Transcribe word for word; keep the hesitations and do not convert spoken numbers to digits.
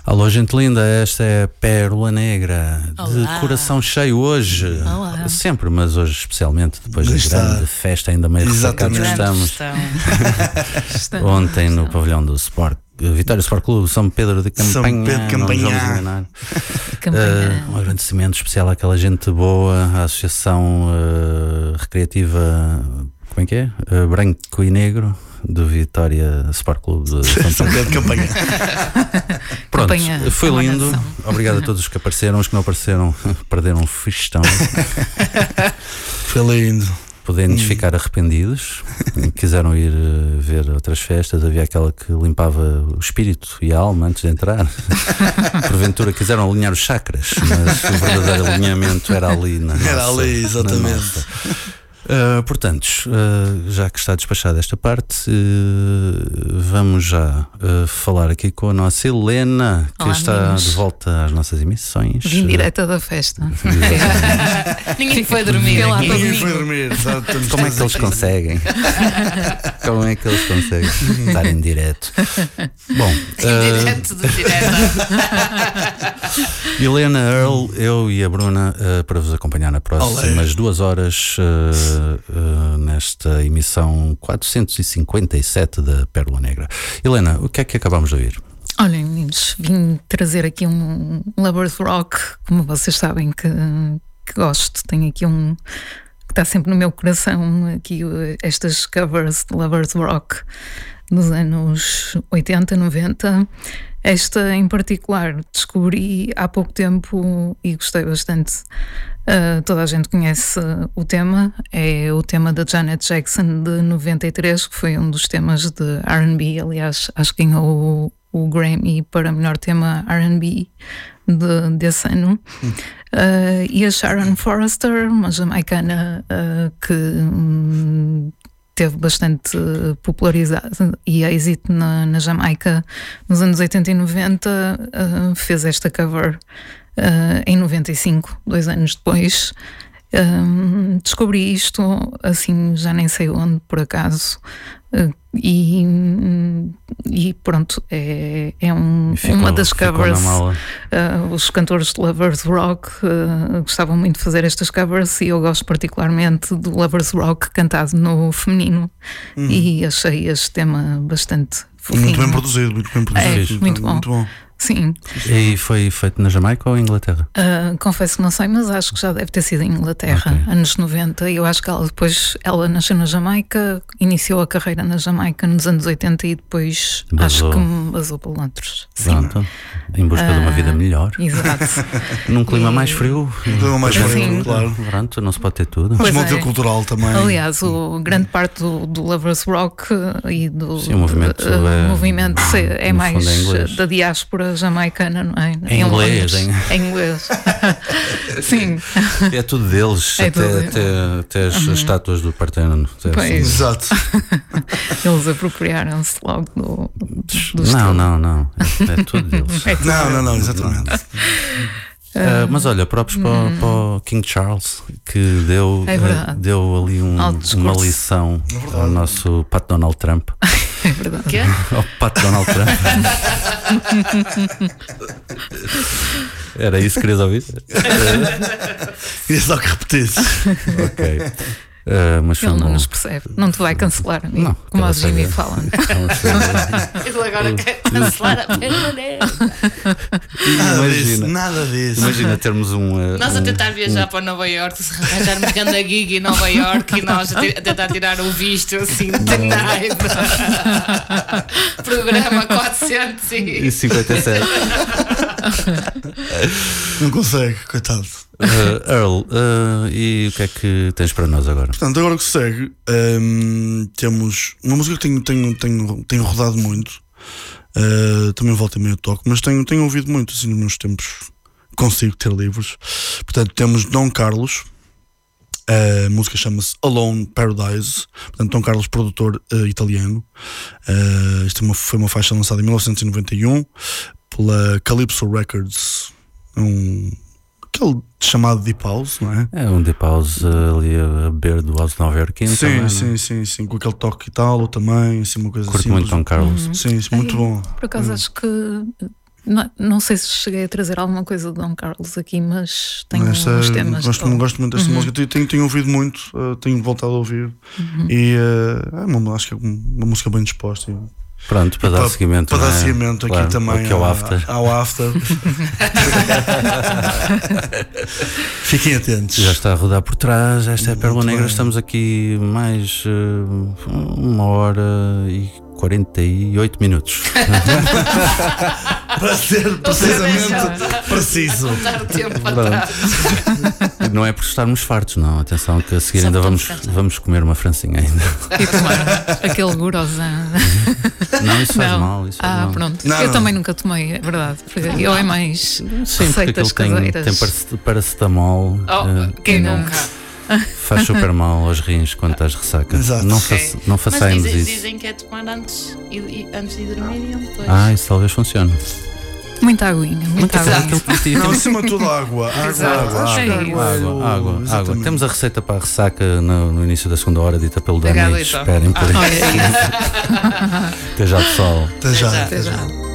Alô, gente linda, esta é a Pérola Negra. Olá. De coração cheio hoje. Olá. Sempre, mas hoje especialmente, depois da Está. grande festa, ainda meio ressacados que estamos. Estamos. Ontem no pavilhão do Sport, Vitória Sport Clube, São Pedro de Campanha. São Pedro de não nos Campanha. vamos enganar. Campanha. Uh, um agradecimento especial àquela gente boa, à Associação uh, Recreativa, como é que é? Uh, Branco e Negro, do Vitória Sport Clube de São São Pedro. Pedro de Campanha. Pronto, Campanha, foi uma lindo. nação. Obrigado a todos os que apareceram. Os que não apareceram perderam um fistão. Foi lindo. Podendo ficar arrependidos. Quiseram ir uh, ver outras festas. Havia aquela que limpava o espírito e a alma antes de entrar. Porventura quiseram alinhar os chakras, mas o verdadeiro alinhamento era ali na Era nossa, ali, exatamente. na nossa. Uh, portanto, uh, já que está despachada esta parte, uh, vamos já uh, falar aqui com a nossa Helena, que Olá, está meninos. de volta às nossas emissões. Vim direta da festa. Ninguém foi dormir Fiquei lá aqui. para Ninguém domingo. foi dormir. Exato, estamos Como é que todos eles conseguem? Como é que eles conseguem estar em direto? Bom, uh, Direto do direto. Helena, Earl, eu e a Bruna uh, para vos acompanhar na próximas Olé. duas horas uh, uh, nesta emissão quatrocentos e cinquenta e sete da Pérola Negra. Helena, o que é que acabamos de ouvir? Olhem, meninos, vim trazer aqui um Lovers Rock, como vocês sabem que, que gosto. Tenho aqui um que está sempre no meu coração, aqui uh, estas covers de Lovers Rock dos anos oitenta, noventa. Esta em particular descobri há pouco tempo e gostei bastante. Uh, toda a gente conhece o tema, é o tema da Janet Jackson de noventa e três, que foi um dos temas de R and B. Aliás, acho que ganhou o, o Grammy para melhor tema R and B de, desse ano. Hum. Uh, e a Sharon Forrester, uma jamaicana uh, que hum, teve bastante popularidade e êxito na, na Jamaica nos anos oitenta e noventa, uh, fez esta cover uh, em noventa e cinco, dois anos depois. Um, descobri isto assim, já nem sei onde, por acaso, uh, e, e pronto, é, é um, Ficou, uma das covers. Uh, os cantores de Lovers Rock uh, gostavam muito de fazer estas covers e eu gosto particularmente do Lovers Rock cantado no feminino. Hum. E achei este tema bastante fofinho. Muito bem produzido, muito bem produzido. É, muito bom. Muito bom. Sim. E foi feito na Jamaica ou em Inglaterra? Uh, confesso que não sei, mas acho que já deve ter sido em Inglaterra, okay. Anos noventa. E eu acho que ela depois, ela nasceu na Jamaica, iniciou a carreira na Jamaica nos anos oitenta e depois basou. Acho que me basou para Londres. Pronto, em busca uh, de uma vida melhor. Exato. Num clima e... mais frio. Num clima mais frio, Sim. claro. Pronto, não se pode ter tudo. Mas multicultural também. Aliás, o grande parte do, do Lovers Rock e do Sim, o movimento, uh, é, movimento é, é mais é da diáspora jamaicana, não é? Em inglês, em... em inglês. Sim. É tudo deles, é até, tudo. até, até as uhum. estátuas do Partenon. Pois. Exato. Eles apropriaram-se logo do, do Não, não, não. É, é tudo deles. É tudo não, deles. não, não, exatamente. Uh, mas olha, próprios para, hum. para o King Charles, que deu, é uh, deu ali um, uma lição é ao nosso Pat Donald Trump. É verdade. Quê? Ao Pat Donald Trump. Era isso que querias ouvir? Queria só que repetisse. Ok. Uh, mas Ele não um... nos percebe, não te vai cancelar, amigo, não, como o Jimmy fala. Ele agora quer cancelar a Pérola Negra. Nada disso, nada disso. Imagina termos um. Uh, nós a tentar um, viajar um... para Nova Iorque, se arranjarmos grande gig em Nova Iorque e nós a, te, a tentar tirar o visto assim de naipe. Programa quatrocentos e cinquenta e sete. Não consegue, coitado. Uh, Earl, uh, e o que é que tens para nós agora? Portanto, agora que segue, um, temos uma música que tenho, tenho, tenho, tenho rodado muito, uh, também volta e meio toque, mas tenho, tenho ouvido muito assim nos meus tempos, consigo ter livros. Portanto, temos Dom Carlos, a música chama-se Alone Paradise, portanto, Dom Carlos, produtor uh, italiano. Uh, isto é uma, foi uma faixa lançada em mil novecentos e noventa e um pela Calypso Records, um. Aquele chamado Deep House, não é? É um Deep House uh, ali a beber do House Nova Iorquino. Sim, também, sim, não? sim, sim, com aquele toque e tal, também, assim, uma coisa Curto assim. muito Dom Carlos. Sim, sim, muito bom. Por acaso hum. acho que Não, não sei se cheguei a trazer alguma coisa de Dom Carlos aqui, mas tenho Esta, uns temas. gosto, de... gosto muito desta Uhum. música. Tenho, tenho ouvido muito, uh, tenho voltado a ouvir. Uhum. E uh, é uma, acho que é uma música bem disposta. E, Pronto, para e dar para, seguimento. para dar não é? seguimento Claro, aqui também que é o ao after. Ao after. Fiquem atentos. Já está a rodar por trás. Esta é a Pérola Muito Negra. bem. Estamos aqui mais uh, uma hora e quarenta e oito minutos. Para ser precisamente preciso. Dar o tempo para Pronto. trás. Não é por estarmos fartos, não. Atenção, que a seguir Só ainda porque vamos, estamos cansados. vamos comer uma francinha ainda. E tomar aquele gorosan. Não, isso faz Não. mal. Isso faz Ah, mal. pronto. Não, eu não. também nunca tomei, é verdade. Eu é mais Sim, porque receitas aquilo tem, caseiras. tem parace- paracetamol. Oh, eh, quem não. nunca? Faz super mal aos rins quando estás de ressaca. Exato. Não, Ok. faça, não Mas façamos dizem, isso. dizem que é tomar antes, e, e- antes de dormir e depois. Ah, isso talvez funcione. Muita aguinha, muita Exato. aguinha. Não, acima de tudo água. Água, Exato. água, acho que É água, isso. é o- Água, água, água. exatamente. Temos a receita para a ressaca no, no início da segunda hora, dita pelo Da Dani. Galita. Esperem por Ah. Olha isso. Até já, pessoal. Até já. Até já. Até já. Até já.